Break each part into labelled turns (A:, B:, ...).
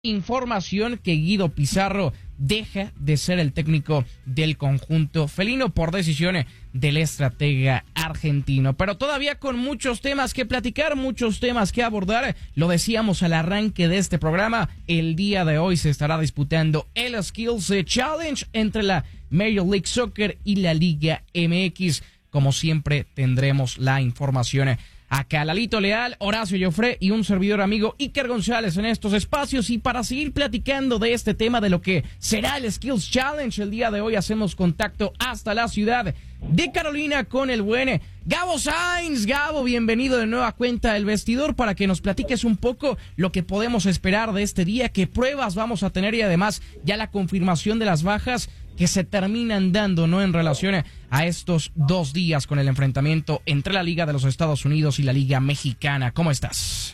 A: información que Guido Pizarro deja de ser el técnico del conjunto felino por decisión del estratega argentino. Pero todavía con muchos temas que platicar, muchos temas que abordar. Lo decíamos al arranque de este programa, el día de hoy se estará disputando el Skills Challenge entre la Major League Soccer y la Liga MX. Como siempre tendremos la información acá. Lalito Leal, Horacio Joffre y un servidor amigo Iker González en estos espacios. Y para seguir platicando de este tema, de lo que será el Skills Challenge, el día de hoy hacemos contacto hasta la ciudad de Carolina con el buen Gabo Sainz. Gabo, bienvenido de nueva cuenta El Vestidor para que nos platiques un poco lo que podemos esperar de este día, qué pruebas vamos a tener y además ya la confirmación de las bajas que se terminan dando, ¿no?, en relación a estos 2 días con el enfrentamiento entre la Liga de los Estados Unidos y la Liga Mexicana. ¿Cómo estás?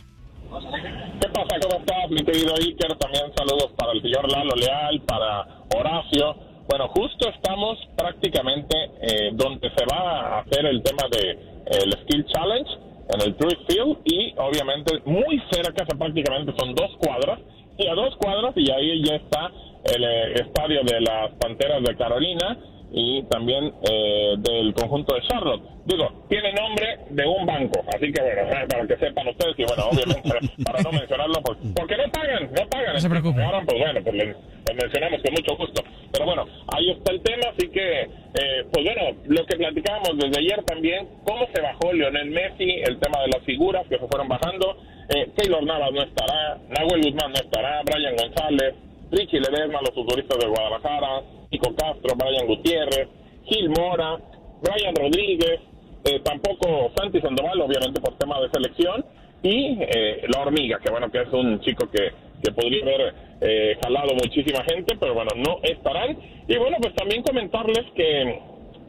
B: ¿Qué pasa? ¿Cómo estás, mi querido Iker? También saludos para el señor Lalo Leal, para Horacio. Bueno, justo estamos prácticamente donde se va a hacer el tema de el Skill Challenge, en el Truist Field, y obviamente muy cerca, prácticamente son 2 cuadras, y a 2 cuadras, y ahí ya está el estadio de las Panteras de Carolina y también del conjunto de Charlotte. Digo, tiene nombre de un banco, así que bueno, para que sepan ustedes, y bueno, obviamente para no mencionarlo, porque no pagan.
A: No se preocupen.
B: Ahora, pues bueno, pues les mencionamos con mucho gusto. Pero bueno, ahí está el tema, así que, pues bueno, lo que platicábamos desde ayer también, cómo se bajó Lionel Messi, el tema de las figuras que se fueron bajando. Keylor Navas no estará, Nahuel Guzmán no estará, Brian González, Richie Ledesma, los futbolistas de Guadalajara, Nico Castro, Brian Gutiérrez, Gil Mora, Brian Rodríguez, tampoco Santi Sandoval, obviamente por tema de selección, y La Hormiga, que bueno, que es un chico que podría haber jalado muchísima gente, pero bueno, no estarán. Y bueno, pues también comentarles que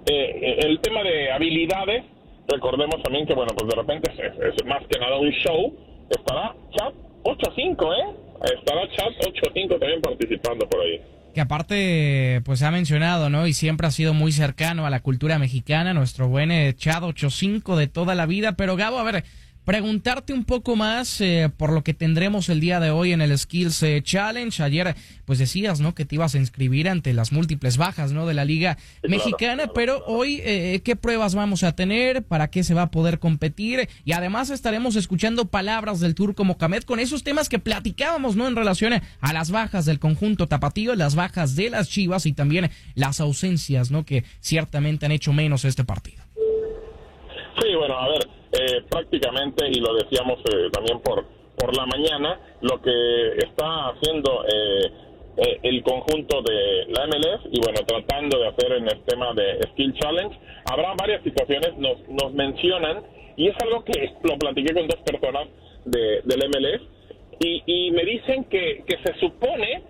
B: el tema de habilidades, recordemos también que bueno, pues de repente es más que nada un show. Estará Chat 8-5, estará Chat 8-5 también participando por ahí.
A: Que aparte, pues se ha mencionado, ¿no? Y siempre ha sido muy cercano a la cultura mexicana, nuestro buen Chad 8-5 de toda la vida. Pero Gabo, a ver, preguntarte un poco más por lo que tendremos el día de hoy en el Skills Challenge. Ayer, pues decías, ¿no?, que te ibas a inscribir ante las múltiples bajas, ¿no?, de la Liga Mexicana, claro. Pero hoy, ¿qué pruebas vamos a tener? ¿Para qué se va a poder competir? Y además estaremos escuchando palabras del Turco Mohamed con esos temas que platicábamos, ¿no?, en relación a las bajas del conjunto tapatío, las bajas de las Chivas y también las ausencias, ¿no?, que ciertamente han hecho menos este partido.
B: Sí, bueno, a ver, prácticamente, y lo decíamos también por la mañana, lo que está haciendo el conjunto de la MLS, y bueno, tratando de hacer en el tema de Skill Challenge, habrá varias situaciones, nos mencionan, y es algo que lo platiqué con 2 personas del MLS, y me dicen que se supone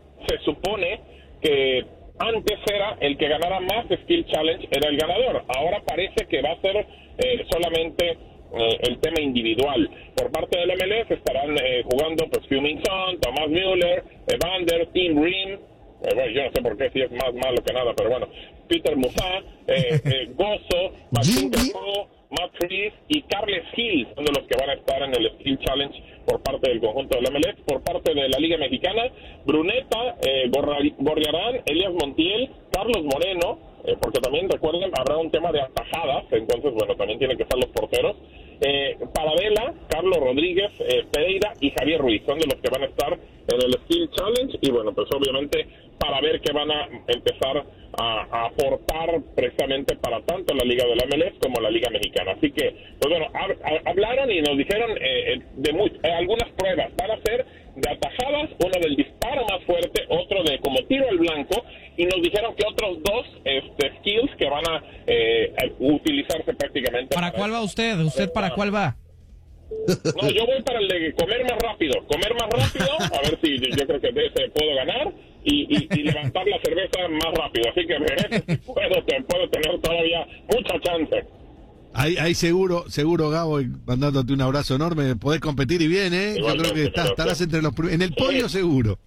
B: que antes era el que ganara más Skill Challenge era el ganador. Ahora parece que va a ser solamente el tema individual. Por parte del MLS estarán jugando pues Heung-min Son, Thomas Müller, Evander, Tim Ream, bueno, yo no sé por qué, si es más malo que nada, pero bueno, Peter Musa, Gozo, Martín Trepó, Matt Reeves y Carles Gil son de los que van a estar en el Skill Challenge por parte del conjunto del MLS. Por parte de la Liga Mexicana, Bruneta, Gorriarán, Elías Montiel, Carlos Moreno, porque también recuerden, habrá un tema de atajadas, entonces bueno, también tienen que estar los porteros, Paradela, Carlos Rodríguez, Pereira y Javier Ruiz son de los que van a estar en el Skill Challenge, y bueno, pues obviamente para ver qué van a empezar a aportar precisamente para tanto la Liga de la MLS como la Liga Mexicana. Así que, pues bueno, hablaron y nos dijeron algunas pruebas van a ser de atajadas, uno del disparo más fuerte, otro de como tiro al blanco, y nos dijeron que otros 2 skills que van a utilizarse prácticamente.
A: ¿Para cuál va usted? ¿Usted para cuál va?
B: No, yo voy para el de comer más rápido, a ver si yo creo que de ese puedo ganar y levantar la cerveza más rápido, así que puedo tener todavía mucha chance.
C: Ahí seguro, Gabo, mandándote un abrazo enorme, podés competir y bien, ¿eh? Yo creo que estarás entre los en el podio seguro.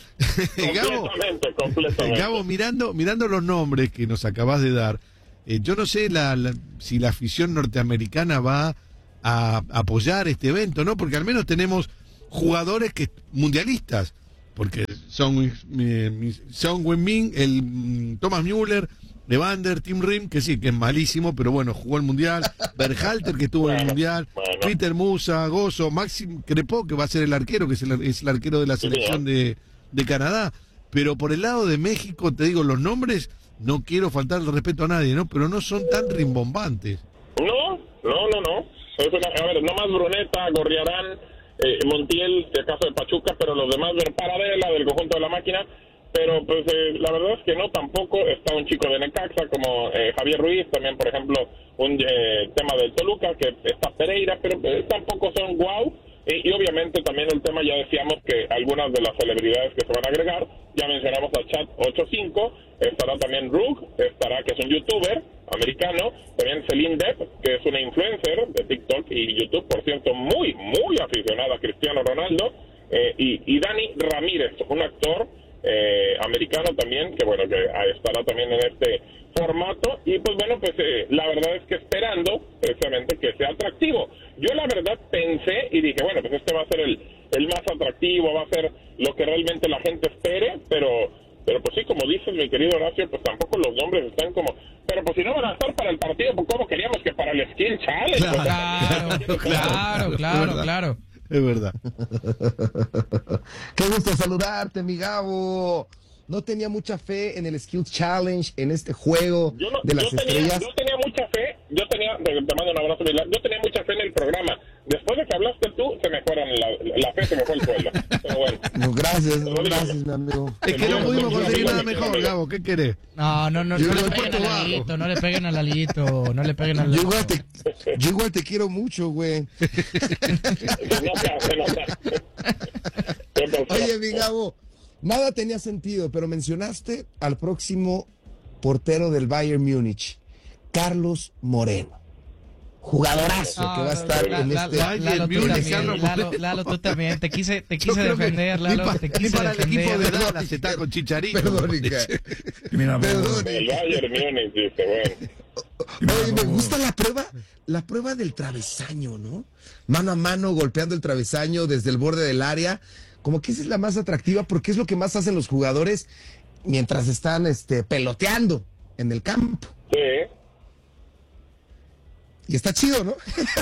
B: Completamente.
C: Gabo, mirando los nombres que nos acabas de dar, yo no sé si la afición norteamericana va a apoyar este evento, ¿no? Porque al menos tenemos jugadores mundialistas, porque Son Heung-min, el Thomas Müller, Levander, Tim Rim, que sí, que es malísimo, pero bueno, jugó el Mundial, Berhalter, que estuvo en el Mundial, Peter Musa, Gozo, Maxim Crepeau, que va a ser el arquero, que es el arquero de la selección de Canadá. Pero por el lado de México, te digo, los nombres, no quiero faltar el respeto a nadie, ¿no? Pero no son tan rimbombantes.
B: No. A ver, nomás Bruneta, Gorriarán, Montiel, de caso de Pachuca, pero los demás, Paradela, del conjunto de la máquina. Pero pues la verdad es que no, tampoco está un chico de Necaxa como Javier Ruiz, también por ejemplo un tema del Toluca, que está Pereira, pero tampoco son guau. Y obviamente también el tema, ya decíamos que algunas de las celebridades que se van a agregar, ya mencionamos a Chat85, estará también Rook, estará, que es un youtuber americano, también Celine Depp, que es una influencer de TikTok y YouTube, por cierto, muy aficionada a Cristiano Ronaldo, y Dani Ramírez, un actor americano también, que bueno, que estará también en este formato. Y pues bueno, pues la verdad es que esperando precisamente que sea atractivo. Yo la verdad pensé y dije, bueno, pues este va a ser el más atractivo, va a ser lo que realmente la gente espere, pero pues sí, como dices, mi querido Horacio, pues tampoco los nombres están como, pero pues si no van a estar para el partido, pues ¿cómo queríamos que para el Skill Challenge?
A: Claro.
C: Es verdad.
D: Qué gusto saludarte, mi Gabo. No tenía mucha fe en el Skills Challenge, en este juego de las estrellas.
B: Yo tenía mucha fe, te mando un abrazo, yo tenía mucha fe en el programa. Después de que hablaste tú, se me fueron la fe, se me fue el suelo. Pero bueno.
D: Gracias, mi amigo.
C: Es que no pudimos conseguir nada mejor, Gabo, ¿qué querés?
A: No le peguen al Alito, no le peguen al Alito.
D: Yo igual te quiero mucho, güey.
B: Se nota.
D: Oye, mi Gabo, nada tenía sentido, pero mencionaste al próximo portero del Bayern Múnich, Carlos Moreno. Jugadorazo que va a estar en este...
A: Lalo, tú también, te quise defender, Lalo, te quise
C: para
A: defender.
C: el equipo de Dallas está con Chicharito.
D: Perdón.
B: El Bayern Múnich, dice, bueno.
D: Oye, me gusta la prueba del travesaño, ¿no? Mano a mano, golpeando el travesaño desde el borde del área. Como que esa es la más atractiva porque es lo que más hacen los jugadores mientras están peloteando en el campo.
B: Sí.
D: Y está chido, ¿no?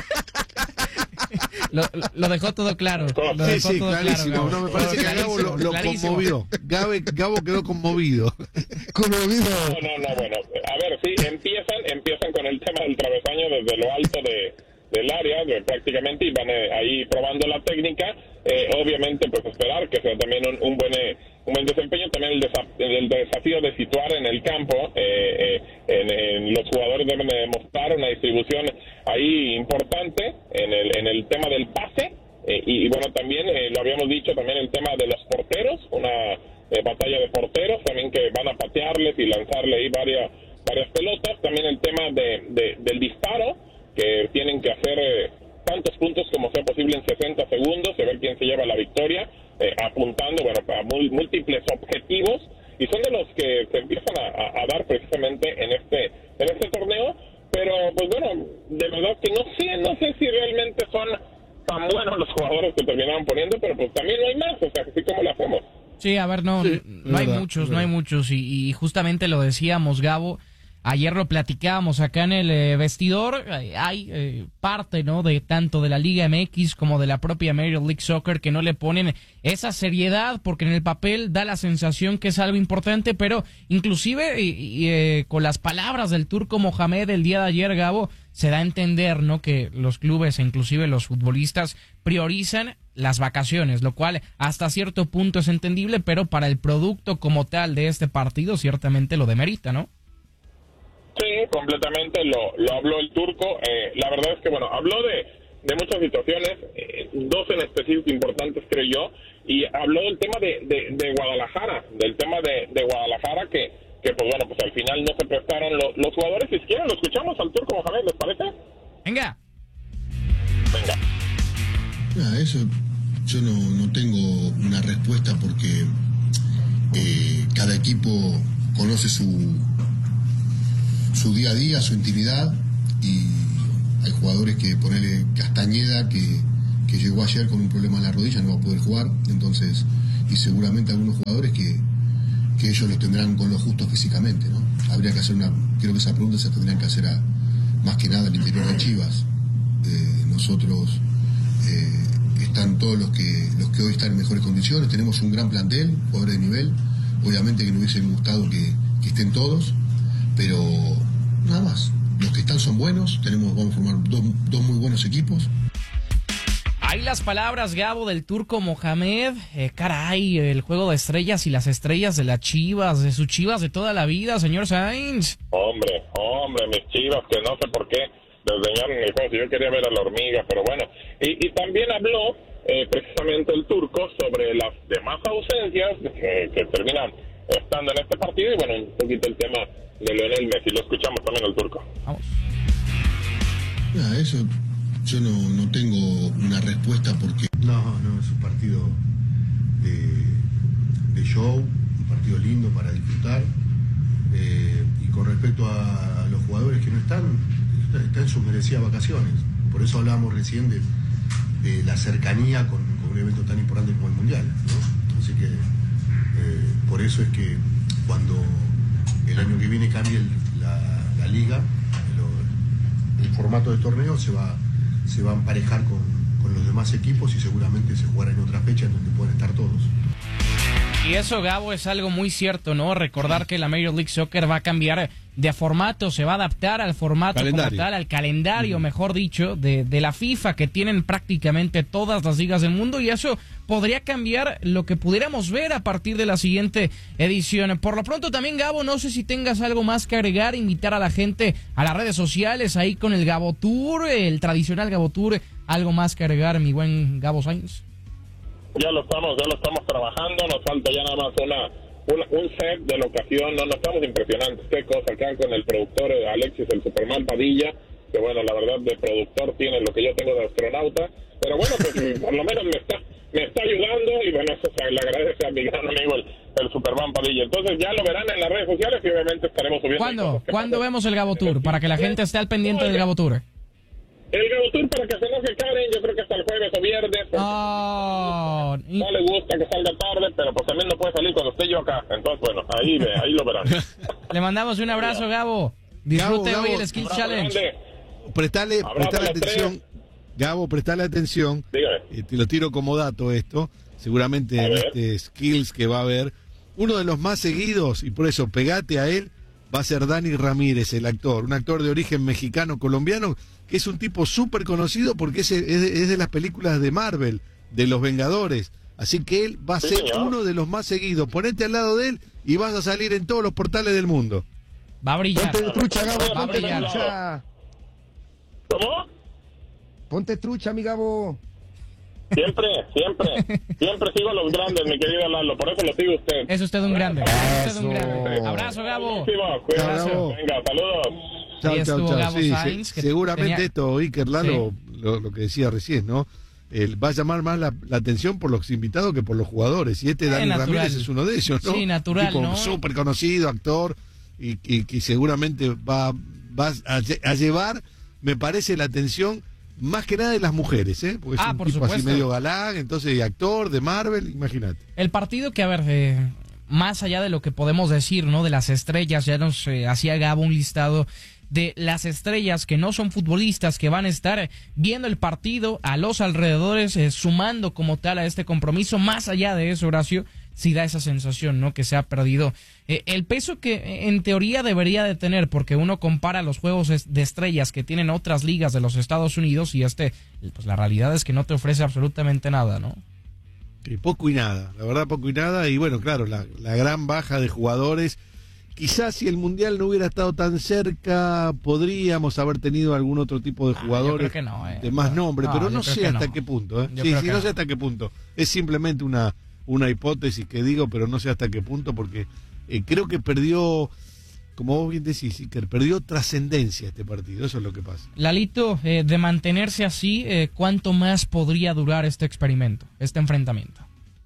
A: Lo dejó todo claro.
C: Sí, clarísimo. No, me parece que Gabo lo conmovió. Gabo quedó conmovido.
D: Conmovido.
B: No, bueno. A ver, sí, empiezan con el tema del travesaño desde lo alto del área, prácticamente, y van ahí probando la técnica. Obviamente, pues esperar que sea también un buen desempeño. También el desafío de situar en el campo. Los jugadores deben de demostrar una distribución ahí importante en el tema del pase. Y bueno, también lo habíamos dicho, también el tema de los porteros, una batalla de porteros, también que van a patearles y lanzarle ahí varias pelotas. También el tema del disparo, que tienen que hacer tantos puntos como sea posible en 60 segundos, a ver quién se lleva la victoria, apuntando, bueno, a múltiples objetivos, y son de los que se empiezan a dar precisamente en este torneo. Pero pues bueno, de verdad que no sé si realmente son tan buenos los jugadores que terminaron poniendo, pero pues también no hay más, o sea, así como lo hacemos.
A: Sí, a ver, no hay muchos, y justamente lo decíamos, Gabo. Ayer lo platicábamos acá en el vestidor, hay parte, ¿no?, de tanto de la Liga MX como de la propia Major League Soccer que no le ponen esa seriedad, porque en el papel da la sensación que es algo importante, pero inclusive con las palabras del turco Mohamed el día de ayer, Gabo, se da a entender, ¿no?, que los clubes e inclusive los futbolistas priorizan las vacaciones, lo cual hasta cierto punto es entendible, pero para el producto como tal de este partido ciertamente lo demerita, ¿no?
B: Sí, completamente, lo habló el turco. La verdad es que, bueno, habló de muchas situaciones, dos en específico importantes, creo yo, y habló del tema de Guadalajara, del tema de Guadalajara, que pues bueno, pues al final no se prestaron los jugadores. Si quieren, lo escuchamos al turco Mohamed, ¿les parece?
A: Venga.
E: Eso yo no tengo una respuesta porque cada equipo conoce su día a día, su intimidad, y hay jugadores que, ponele Castañeda, que llegó ayer con un problema en la rodilla, no va a poder jugar, entonces y seguramente algunos jugadores que ellos los tendrán con lo justo físicamente, ¿no? Habría que hacer creo que esa pregunta se tendrían que hacer más que nada al interior de Chivas. Nosotros están todos los que hoy están en mejores condiciones, tenemos un gran plantel, jugadores de nivel, obviamente que nos hubiese gustado que estén todos, pero nada más, los que están son buenos, vamos a formar dos muy buenos equipos.
A: Ahí las palabras, Gabo, del Turco Mohamed. Caray, el juego de estrellas y las estrellas de las Chivas, de sus Chivas de toda la vida, señor Sainz.
B: Hombre, mis Chivas, que no sé por qué desdeñaron el juego, si yo quería ver a la hormiga, pero bueno. Y también habló precisamente el Turco sobre las demás ausencias que terminan estando en este partido, y bueno, un poquito el tema de Lionel Messi. Lo escuchamos también al Turco.
A: Vamos.
E: Eso... Yo no tengo una respuesta porque... No, es un partido de show, un partido lindo para disfrutar. Y con respecto a los jugadores que no están en sus merecidas vacaciones. Por eso hablábamos recién de la cercanía con un evento tan importante como el Mundial, ¿no? Así que por eso es que cuando el año que viene cambie la liga, el formato de torneo se va a emparejar con los demás equipos y seguramente se jugará en otra fecha en donde puedan estar todos.
A: Y eso, Gabo, es algo muy cierto, ¿no? Recordar que la Major League Soccer va a cambiar de formato, se va a adaptar al formato como tal, al calendario, mejor dicho, de la FIFA, que tienen prácticamente todas las ligas del mundo, y eso podría cambiar lo que pudiéramos ver a partir de la siguiente edición. Por lo pronto también, Gabo, no sé si tengas algo más que agregar, invitar a la gente a las redes sociales, ahí con el Gabo Tour, el tradicional Gabo Tour, algo más que agregar, mi buen Gabo Sainz.
B: Ya lo estamos trabajando, nos falta ya nada más un set de la ocasión. No estamos impresionantes, qué cosa acá con el productor Alexis el Superman Padilla, que bueno, la verdad de productor tiene lo que yo tengo de astronauta, pero bueno, pues por lo menos me está ayudando, y bueno, eso se le agradece a mi gran amigo el Superman Padilla. Entonces ya lo verán en las redes sociales y obviamente estaremos subiendo.
A: ¿Cuándo vemos el Gabo Tour? Para que la gente esté al pendiente del Gabo Tour.
B: El Gabo Tour, para que se no se Karen, yo creo que hasta el jueves o viernes. No le gusta que salga tarde, pero pues también no puede salir cuando esté yo acá. Entonces, bueno, ahí lo verán.
A: Le mandamos un abrazo, Gabo. Disfrute
C: Gabo,
A: hoy el Skill Challenge.
C: Prestale atención. Gabo, prestale atención. Te lo tiro como dato esto. Seguramente en este Skills que va a haber, uno de los más seguidos, y por eso pegate a él, va a ser Dani Ramírez, el actor. Un actor de origen mexicano-colombiano, que es un tipo súper conocido porque es de las películas de Marvel, de los Vengadores. Así que él va a ser uno de los más seguidos. Ponete al lado de él y vas a salir en todos los portales del mundo.
A: Va a brillar.
D: Ponte trucha, Gabo,
A: va a brillar.
D: Trucha.
B: ¿Cómo?
D: Ponte trucha, mi Gabo.
B: Siempre sigo a los grandes, mi querido Lalo, por eso lo sigue usted.
A: Es usted un grande. Es usted un grande. Abrazo, Gabo.
B: Cuidado. Venga, saludos.
C: Chao. Sí, seguramente esto, Iker, Lalo, lo que decía recién, ¿no? Va a llamar más la atención por los invitados que por los jugadores. Y Dani Ramírez es uno de ellos, ¿no?
A: Sí, natural,
C: tipo,
A: ¿no?
C: Súper conocido, actor, y seguramente va a llevar, me parece, la atención más que nada de las mujeres, ¿eh? Porque es un
A: por
C: tipo
A: supuesto.
C: así medio galán, entonces actor de Marvel, imagínate.
A: El partido que, a ver, más allá de lo que podemos decir, ¿no? De las estrellas, ya nos hacía Gabo un listado de las estrellas que no son futbolistas, que van a estar viendo el partido a los alrededores, sumando como tal a este compromiso. Más allá de eso, Horacio, sí da esa sensación, ¿no? Que se ha perdido el peso que en teoría debería de tener, porque uno compara los juegos de estrellas que tienen otras ligas de los Estados Unidos y pues la realidad es que no te ofrece absolutamente nada, ¿no?
C: Sí, poco y nada, la verdad poco y nada, y bueno, claro, la gran baja de jugadores. Quizás si el Mundial no hubiera estado tan cerca, podríamos haber tenido algún otro tipo de jugadores de más nombre, pero no sé hasta qué punto. No sé hasta qué punto. Es simplemente una hipótesis que digo, pero no sé hasta qué punto, porque creo que perdió, como vos bien decís, Iker, perdió trascendencia este partido, eso es lo que pasa.
A: Lalito, de mantenerse así, ¿cuánto más podría durar este experimento, este enfrentamiento?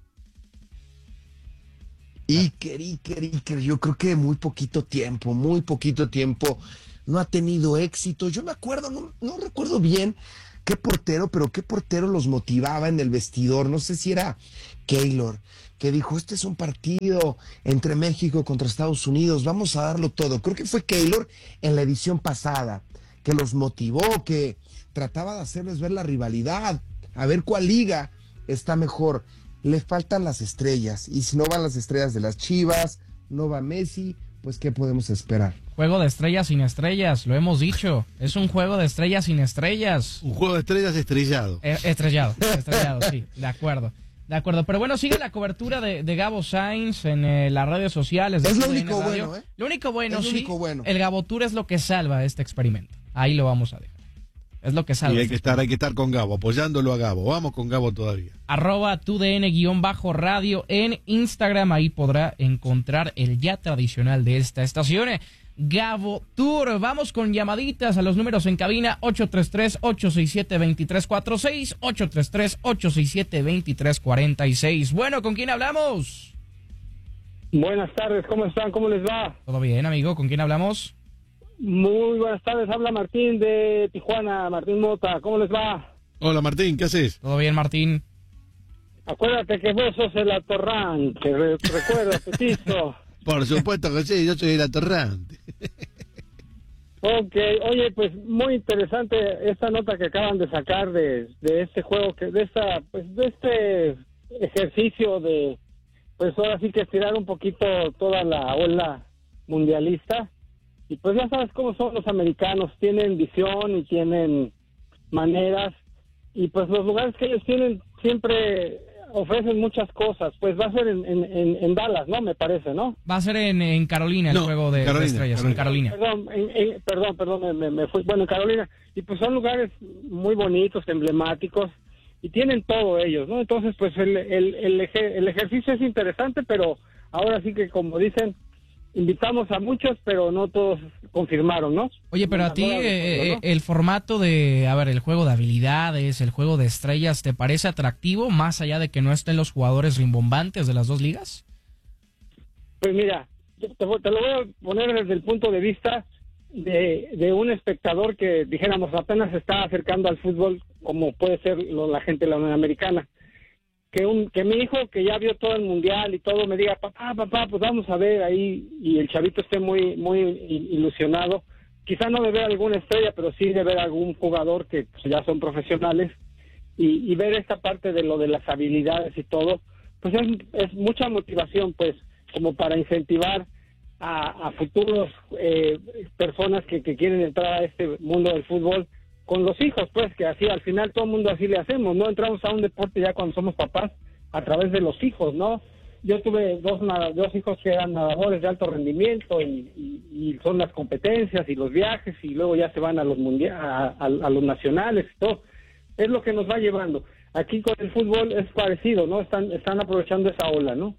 D: Iker, yo creo que muy poquito tiempo, no ha tenido éxito. Yo me acuerdo, no recuerdo bien, qué portero, pero qué portero los motivaba en el vestidor. No sé si era Keylor, que dijo, este es un partido entre México contra Estados Unidos, vamos a darlo todo. Creo que fue Keylor en la edición pasada, que los motivó, que trataba de hacerles ver la rivalidad, a ver cuál liga está mejor. Le faltan las estrellas, y si no van las estrellas de las Chivas, no va Messi, pues ¿qué podemos esperar?
A: Juego de estrellas sin estrellas, lo hemos dicho. Es un juego de estrellas sin estrellas.
C: Un juego de estrellas estrellado.
A: Estrellado, sí, de acuerdo. Pero bueno, sigue la cobertura de Gabo Sainz en las redes sociales.
D: Es lo único bueno, ¿eh?
A: Lo único bueno,
D: es lo
A: sí.
D: único bueno.
A: El Gabo Tour es lo que salva este experimento. Ahí lo vamos a dejar. Es lo que salva.
C: Y hay que estar con Gabo, apoyándolo a Gabo. Vamos con Gabo todavía.
A: @tudn_radio en Instagram. Ahí podrá encontrar el ya tradicional de esta estación, Gabo Tour. Vamos con llamaditas a los números en cabina: 833-867-2346, 833-867-2346. Bueno, ¿con quién hablamos?
F: Buenas tardes, ¿cómo están? ¿Cómo les va?
A: Todo bien, amigo. ¿Con quién hablamos?
F: Muy buenas tardes, habla Martín de Tijuana, Martín Mota, ¿cómo les va?
C: Hola Martín, ¿qué haces?
A: Todo bien, Martín.
F: Acuérdate que vos sos el atorrante, recuerda, petizo.
C: Por supuesto que sí, yo soy el atorrante.
F: Ok, oye, pues muy interesante esta nota que acaban de sacar de este juego, de este ejercicio de, pues ahora sí que estirar un poquito toda la ola mundialista. Y pues ya sabes cómo son los americanos, tienen visión y tienen maneras, y pues los lugares que ellos tienen siempre ofrecen muchas cosas. Pues va a ser en Dallas, ¿no? Me parece, ¿no?
A: Va a ser en Carolina, el juego de estrellas, en Carolina.
F: Perdón, me fui. Bueno, en Carolina. Y pues son lugares muy bonitos, emblemáticos, y tienen todo ellos, ¿no? Entonces, pues el ejercicio es interesante, pero ahora sí que, como dicen, invitamos a muchos, pero no todos confirmaron, ¿no?
A: Oye, pero a ti el formato de, el juego de habilidades, el juego de estrellas, ¿te parece atractivo más allá de que no estén los jugadores rimbombantes de las dos ligas?
F: Pues mira, te lo voy a poner desde el punto de vista de un espectador que, dijéramos, apenas se está acercando al fútbol, como puede ser la gente latinoamericana. Que mi hijo, que ya vio todo el mundial y todo, me diga, papá, pues vamos a ver ahí, y el chavito esté muy ilusionado, quizá no de ver alguna estrella, pero sí de ver algún jugador que pues, ya son profesionales, y ver esta parte de lo de las habilidades y todo, pues es mucha motivación, pues, como para incentivar a futuros personas que quieren entrar a este mundo del fútbol, con los hijos, pues, que así al final todo el mundo así le hacemos, ¿no? Entramos a un deporte ya cuando somos papás a través de los hijos, ¿no? Yo tuve dos hijos que eran nadadores de alto rendimiento, y son las competencias y los viajes, y luego ya se van a los a los nacionales y todo. Es lo que nos va llevando. Aquí con el fútbol es parecido, ¿no? Están aprovechando esa ola, ¿no?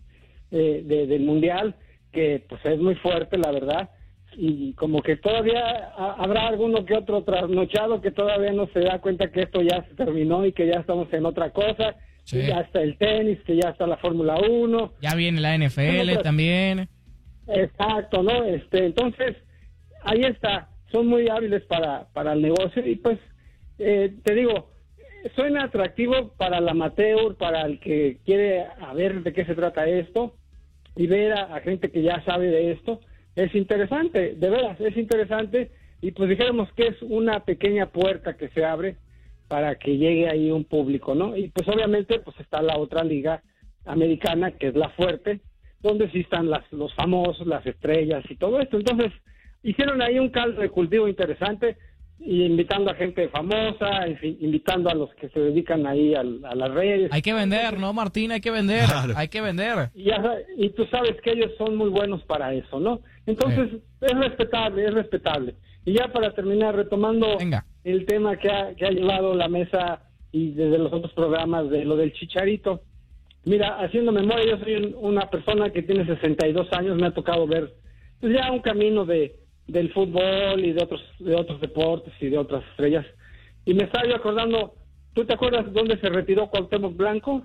F: Del mundial, que pues es muy fuerte, la verdad. Y como que todavía habrá alguno que otro trasnochado que todavía no se da cuenta que esto ya se terminó y que ya estamos en otra cosa. Sí. Y ya está el tenis, que ya está la Fórmula 1.
A: Ya viene la NFL también.
F: Exacto, ¿no? Entonces, ahí está. Son muy hábiles para el negocio, y pues, te digo, suena atractivo para el amateur, para el que quiere ver de qué se trata esto, y ver a gente que ya sabe de esto. Es interesante, de veras, es interesante, y pues dijéramos que es una pequeña puerta que se abre para que llegue ahí un público, ¿no? Y pues obviamente pues está la otra liga americana, que es la fuerte, donde sí están los famosos, las estrellas y todo esto. Entonces hicieron ahí un caldo de cultivo interesante, y invitando a gente famosa, en fin, invitando a los que se dedican ahí a las redes.
A: Hay que vender, ¿no, Martín? Hay que vender, claro. Hay que vender.
F: Y tú sabes que ellos son muy buenos para eso, ¿no? Entonces, es respetable. Y ya para terminar, retomando el tema que ha llevado la mesa y desde los otros programas de lo del Chicharito. Mira, haciendo memoria, yo soy una persona que tiene 62 años, me ha tocado ver pues ya un camino del fútbol y de otros deportes y de otras estrellas. Y me estaba yo acordando, ¿tú te acuerdas dónde se retiró Cuauhtémoc Blanco?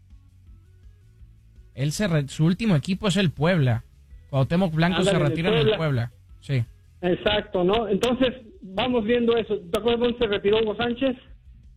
A: Su último equipo es el Puebla. Cuauhtémoc Blanco se retira en el Puebla. Sí.
F: Exacto, ¿no? Entonces, vamos viendo eso. ¿Te acuerdas dónde se retiró Hugo Sánchez?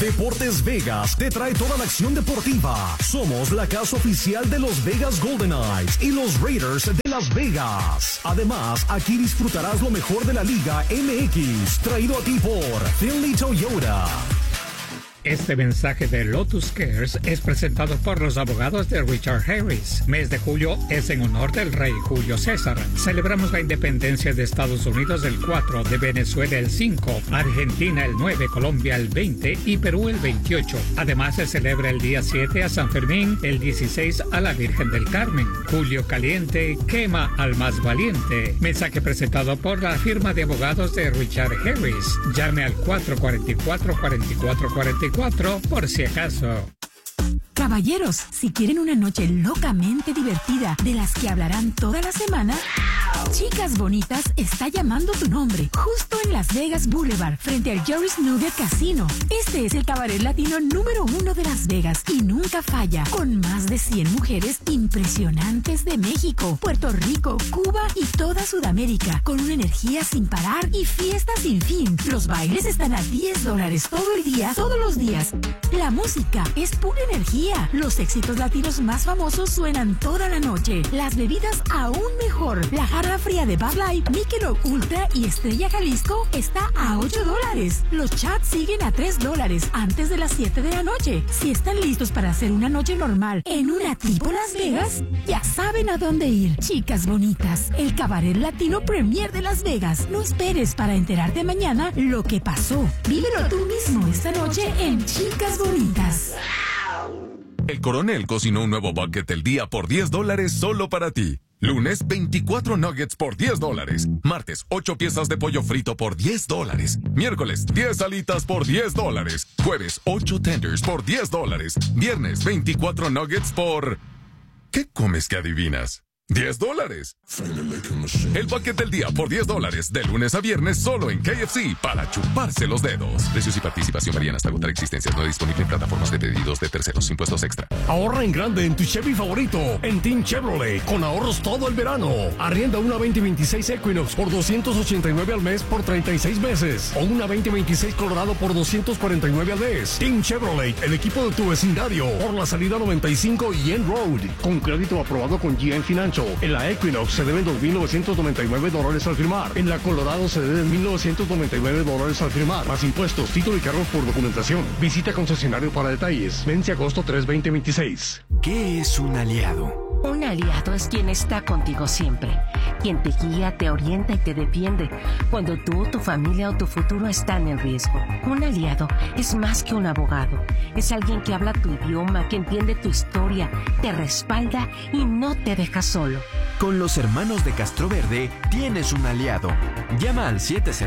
G: Deportes Vegas te trae toda la acción deportiva. Somos la casa oficial de los Vegas Golden Knights y los Raiders de Las Vegas. Además, aquí disfrutarás lo mejor de la Liga MX, traído a ti por Finley Toyota.
H: Este mensaje de Lotus Cares es presentado por los abogados de Richard Harris. Mes de julio es en honor del rey Julio César. Celebramos la independencia de Estados Unidos el 4, de Venezuela el 5, Argentina el 9, Colombia el 20 y Perú el 28. Además se celebra el día 7 a San Fermín, el 16 a la Virgen del Carmen. Julio caliente quema al más valiente. Mensaje presentado por la firma de abogados de Richard Harris. Llame al 444-4444 por si acaso.
I: Caballeros, si quieren una noche locamente divertida de las que hablarán toda la semana, Chicas Bonitas está llamando tu nombre, justo en Las Vegas Boulevard, frente al Jerry's Nugget Casino. Este es el cabaret latino número 1 de Las Vegas y nunca falla, con más de 100 mujeres impresionantes de México, Puerto Rico, Cuba y toda Sudamérica, con una energía sin parar y fiesta sin fin. Los bailes están a $10 todo el día, todos los días. La música es pura energía. Los éxitos latinos más famosos suenan toda la noche. Las bebidas aún mejor. La jarra fría de Bud Light, Michelob Ultra y Estrella Jalisco está a $8. Los chats siguen a $3 antes de las 7 de la noche. Si están listos para hacer una noche normal en una tipo Las Vegas, ya saben a dónde ir. Chicas Bonitas, el cabaret latino premier de Las Vegas. No esperes para enterarte mañana lo que pasó. Vívelo tú mismo esta noche en Chicas Bonitas.
J: El Coronel cocinó un nuevo bucket del día por $10 solo para ti. Lunes, 24 nuggets por $10. Martes, 8 piezas de pollo frito por $10. Miércoles, 10 alitas por $10. Jueves, 8 tenders por $10. Viernes, 24 nuggets por... ¿Qué comes que adivinas? $10. El bucket del día por $10, de lunes a viernes solo en KFC, para chuparse los dedos. Precios y participación varían hasta agotar existencias. No disponible en plataformas de pedidos de terceros. Impuestos extra.
G: Ahorra en grande en tu Chevy favorito, en Team Chevrolet, con ahorros todo el verano. Arrienda una 2026 Equinox por $289 al mes por 36 meses. O una 2026 Colorado por $249 al mes. Team Chevrolet, el equipo de tu vecindario, por la salida 95 y End Road. Con crédito aprobado con GM Financial. En la Equinox se deben $2,999 al firmar. En la Colorado se deben $1,999 al firmar, más impuestos, título y cargos por documentación. Visita concesionario para detalles. Vence agosto 3, 2026.
K: ¿Qué es un aliado? Un aliado es quien está contigo siempre, quien te guía, te orienta y te defiende cuando tú, tu familia o tu futuro están en riesgo. Un aliado es más que un abogado, es alguien que habla tu idioma, que entiende tu historia, te respalda y no te deja solo.
L: Con los hermanos de Castroverde tienes un aliado. Llama al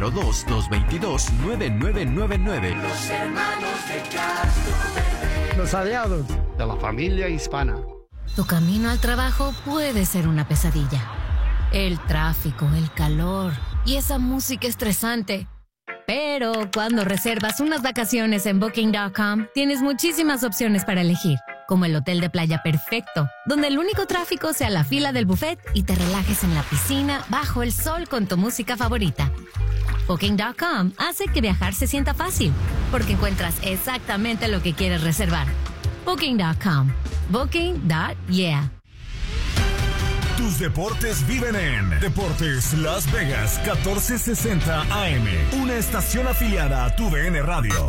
L: 702-222-9999.
M: Los hermanos de Castroverde.
N: Los aliados de la familia hispana.
O: Tu camino al trabajo puede ser una pesadilla. El tráfico, el calor y esa música estresante. Pero cuando reservas unas vacaciones en Booking.com, tienes muchísimas opciones para elegir, como el hotel de playa perfecto, donde el único tráfico sea la fila del buffet y te relajes en la piscina bajo el sol con tu música favorita. Booking.com hace que viajar se sienta fácil, porque encuentras exactamente lo que quieres reservar. Booking.com. Booking.yeah.
G: Tus deportes viven en Deportes Las Vegas 1460 AM, una estación afiliada a tu DN Radio.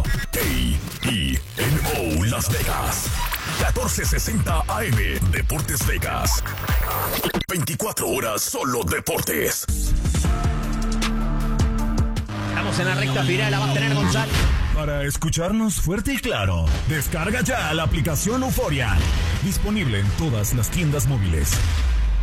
G: KENO Las Vegas 1460 AM, Deportes Vegas. 24 horas solo deportes.
P: Estamos en la recta final, la va a tener Gonzalo.
G: Para escucharnos fuerte y claro, descarga ya la aplicación Euforia. Disponible en todas las tiendas móviles.